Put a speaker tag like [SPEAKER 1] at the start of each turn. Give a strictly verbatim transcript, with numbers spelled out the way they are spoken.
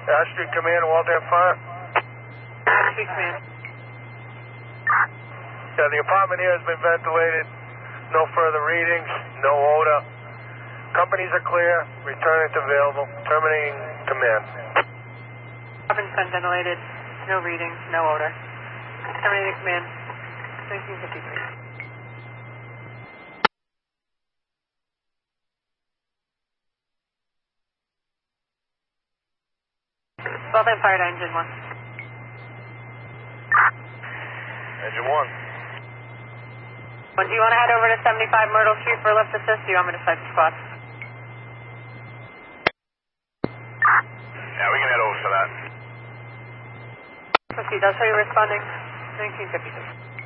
[SPEAKER 1] Ash Street Command, Waltham Fire.
[SPEAKER 2] Ash Street Command.
[SPEAKER 1] Yeah, the apartment here has been ventilated. No further readings, no odor. Companies are clear. Returning to available. Terminating command.
[SPEAKER 2] Apartment's been ventilated. No readings, no odor. Terminating command. nineteen fifty-three. Waltham Fire to Engine one.
[SPEAKER 1] Engine one.
[SPEAKER 2] Well, do you want to head over to seventy-five Myrtle Street for lift assist? Do you want me to cite the squad?
[SPEAKER 1] Yeah, we can head over for that.
[SPEAKER 2] Proceed. I'll show you responding. nineteen fifty-six.